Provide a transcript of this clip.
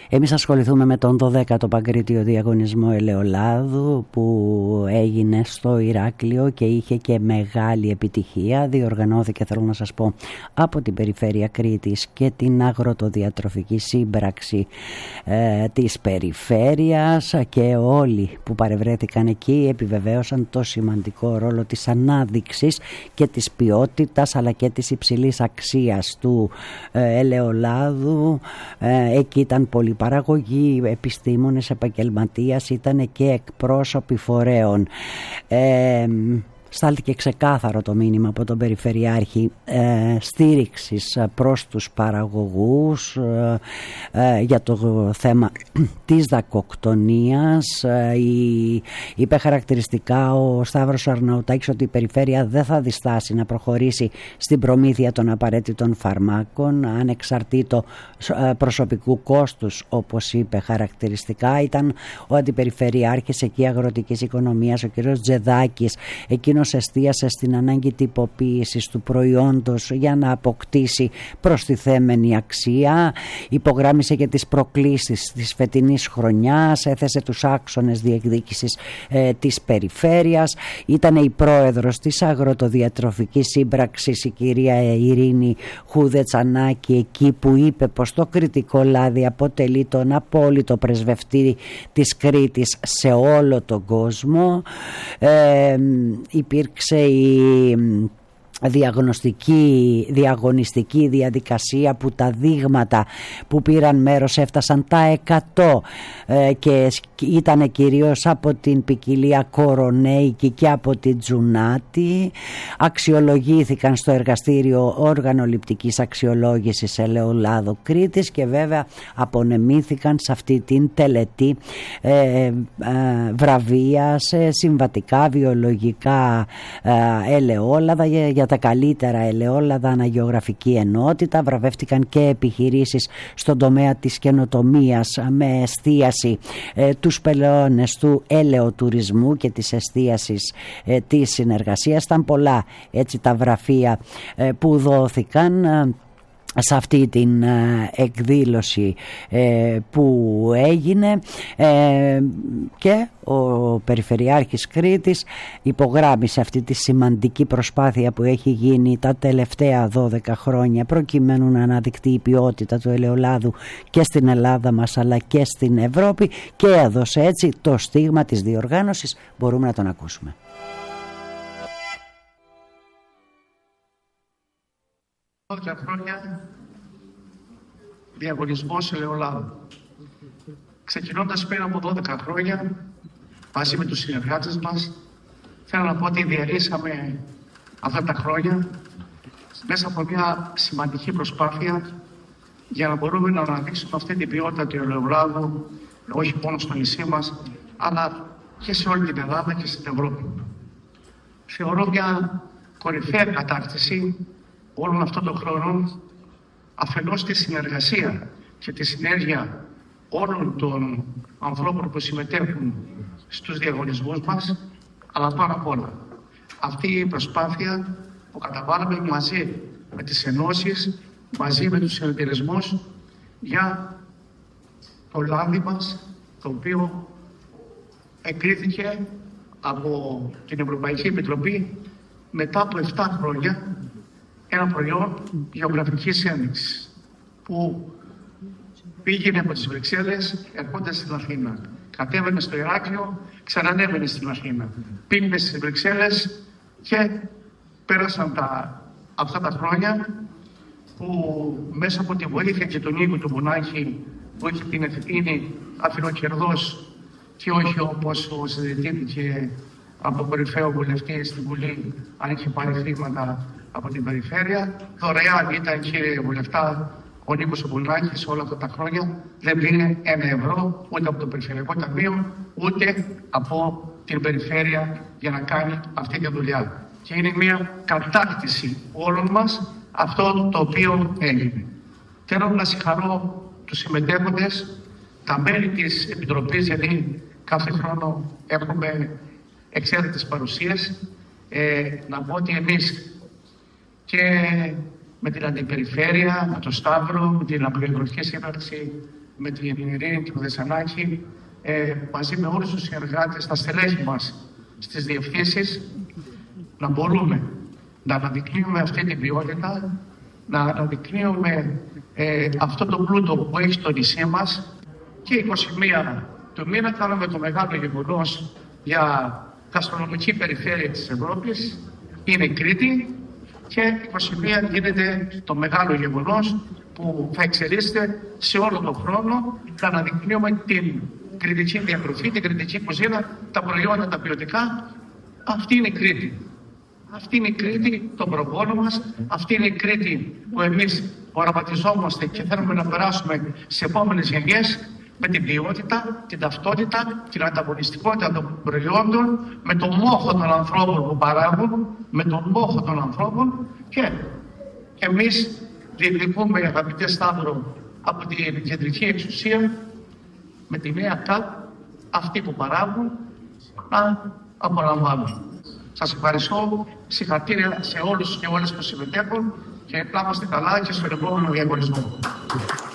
Εμείς ασχοληθούμε με τον 12ο Παγκρίτιο Διαγωνισμό Ελαιολάδου που έγινε στο Ηράκλειο και είχε και μεγάλη επιτυχία. Διοργανώθηκε, θέλω να σας πω, από την Περιφέρεια Κρήτης και την Αγροτοδιατροφική Σύμπραξη της Περιφέρειας, και όλοι που παρευρέθηκαν εκεί επιβεβαίωσαν το σημαντικό ρόλο της ανάδειξης και της ποιότητας αλλά και της υψηλής αξίας του ελαιολάδου. Εκεί ήταν πολλοί παραγωγοί, επιστήμονες, επαγγελματίες, ήταν και εκπρόσωποι φορέων. Στάλθηκε ξεκάθαρο το μήνυμα από τον Περιφερειάρχη στήριξης προς τους παραγωγούς για το θέμα της δακοκτονίας. Είπε χαρακτηριστικά ο Σταύρος Αρναουτάκης ότι η Περιφέρεια δεν θα διστάσει να προχωρήσει στην προμήθεια των απαραίτητων φαρμάκων ανεξαρτήτω προσωπικού κόστους, όπως είπε χαρακτηριστικά. Ήταν ο Αντιπεριφερειάρχης εκεί αγροτικής οικονομίας, ο κ. Τζεδάκης. Εκείνος εστίασε στην ανάγκη τυποποίησης του προϊόντος για να αποκτήσει προστιθέμενη αξία. Υπογράμμισε και τις προκλήσεις της φετινής χρονιάς, έθεσε τους άξονες διεκδίκησης της Περιφέρειας. Ήταν η πρόεδρος της Αγροτοδιατροφικής Σύμπραξης, η κυρία Ειρήνη Χουδετσανάκη, εκεί που είπε πως το κρητικό λάδι αποτελεί τον απόλυτο πρεσβευτή της Κρήτης σε όλο τον κόσμο. Υπήρξε η διαγωνιστική διαδικασία που τα δείγματα που πήραν μέρος έφτασαν τα 100 και ήταν κυρίως από την ποικιλία Κορονέικη και από την Τζουνάτη. Αξιολογήθηκαν στο εργαστήριο οργανοληπτικής αξιολόγησης ελαιολάδου Κρήτης και βέβαια απονεμήθηκαν σε αυτή την τελετή βραβεία σε συμβατικά βιολογικά ελαιόλαδα για τα καλύτερα ελαιόλαδα αναγεωγραφική ενότητα. Βραβεύτηκαν και επιχειρήσεις στον τομέα της καινοτομίας με εστίαση τους πελώνες του ελαιοτουρισμού και της εστίασης της συνεργασίας. Ήταν πολλά έτσι τα βραφεία που δόθηκαν σε αυτή την εκδήλωση που έγινε, και ο Περιφερειάρχης Κρήτης υπογράμμισε αυτή τη σημαντική προσπάθεια που έχει γίνει τα τελευταία 12 χρόνια προκειμένου να αναδεικτεί η ποιότητα του ελαιολάδου και στην Ελλάδα μας αλλά και στην Ευρώπη, και έδωσε έτσι το στίγμα της διοργάνωσης. Μπορούμε να τον ακούσουμε. 12 χρόνια διαγωνισμός ελαιολάδου. Ξεκινώντας πριν από 12 χρόνια, μαζί με τους συνεργάτες μας, θέλω να πω ότι διαλύσαμε αυτά τα χρόνια μέσα από μια σημαντική προσπάθεια για να μπορούμε να αναδείξουμε αυτή την ποιότητα του ελαιολάδου, όχι μόνο στο νησί μας, αλλά και σε όλη την Ελλάδα και στην Ευρώπη. Θεωρώ μια κορυφαία κατάκτηση όλων αυτών των χρόνων, αφενός τη συνεργασία και τη συνέργεια όλων των ανθρώπων που συμμετέχουν στους διαγωνισμούς μας, αλλά πάνω απ' όλα αυτή η προσπάθεια που καταβάλαμε μαζί με τις ενώσεις, μαζί με τους συνεταιρισμούς για το λάδι μας, το οποίο εγκρίθηκε από την Ευρωπαϊκή Επιτροπή μετά από 7 χρόνια, ένα προϊόν γεωγραφικής ένδειξης που πήγαινε από τις Βρυξέλλες ερχόντας στην Αθήνα. Κατέβαινε στο Ηράκλειο, ξανανέβαινε στην Αθήνα. Πήγαινε στις Βρυξέλλες και πέρασαν αυτά τα χρόνια που μέσα από τη βοήθεια και τον Νίκο του Μπουνάκη, που έχει την ευθύνη αφιλοκερδός και όχι όπως συζητήθηκε από κορυφαίο βουλευτή στην Βουλή, αν είχε πάρει χρήματα από την Περιφέρεια. Δωρεάν ήταν, κύριε Βουλευτά, ο Νίκος Μπουνάκης όλα αυτά τα χρόνια. Δεν πήρε €1 ούτε από το Περιφερειακό Ταμείο, ούτε από την Περιφέρεια για να κάνει αυτή τη δουλειά. Και είναι μια κατάκτηση όλων μας αυτό το οποίο έγινε. Θέλω να συγχαρώ τους συμμετέχοντες, τα μέλη της Επιτροπής, γιατί κάθε χρόνο έχουμε εξαίρετες παρουσίες. Να πω ότι εμείς και με την Αντιπεριφέρεια, με τον Σταύρο, με την Αγροτική Σύμπραξη με την Ειρήνη και το Δεσσαλάκη, μαζί με όλους τους συνεργάτες, τα στελέχη μας στις διευθύνσεις, να μπορούμε να αναδεικνύουμε αυτή την ποιότητα, να αναδεικνύουμε αυτό το πλούτο που έχει στο νησί μας. Και 21 του μήνα κάνουμε το μεγάλο γεγονός για γαστρονομική περιφέρεια της Ευρώπης, είναι η Κρήτη, και 21 γίνεται το μεγάλο γεγονός που θα εξελίσσεται σε όλο τον χρόνο, να αναδεικνύουμε την κρητική διατροφή, την κρητική κουζίνα, τα προϊόντα τα ποιοτικά. Αυτή είναι η Κρήτη. Αυτή είναι η Κρήτη των προπόνων μας, αυτή είναι η Κρήτη που εμείς οραματιζόμαστε και θέλουμε να περάσουμε σε επόμενες γενιές, με την ποιότητα, την ταυτότητα, την ανταγωνιστικότητα των προϊόντων, με τον μόχο των ανθρώπων που παράγουν, με τον μόχο των ανθρώπων, και εμείς διεκδικούμε, αγαπητέ Σταύρο, από την κεντρική εξουσία, με τη νέα ΚΑΠ, αυτοί που παράγουν να απολαμβάνουν. Σας ευχαριστώ, συγχαρητήρια σε όλους και όλες που συμμετέχουν, και να είμαστε καλά και στον επόμενο διαγωνισμό.